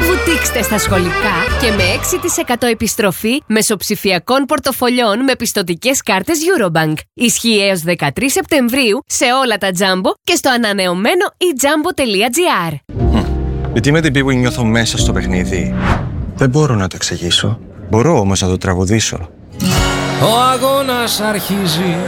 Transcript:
Βουτήξτε στα σχολικά και με 6% επιστροφή μεσοψηφιακών πορτοφολιών με πιστωτικές κάρτες Eurobank. Ισχύει έως 13 Σεπτεμβρίου σε όλα τα Jumbo και στο ανανεωμένο eJumbo.gr. Γιατί με την Bwin νιώθω μέσα στο παιχνίδι. Δεν μπορώ να το εξηγήσω. Μπορώ όμως να το τραγουδήσω. Ο αγώνας αρχίζει.